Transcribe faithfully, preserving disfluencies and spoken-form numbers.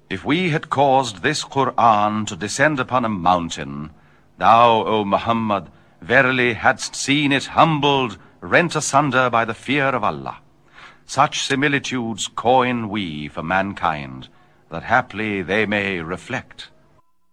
If we had caused this Qur'an to descend upon a mountain, thou, O Muhammad, verily hadst seen it humbled, rent asunder by the fear of Allah. Such similitudes coin we for mankind, that haply they may reflect.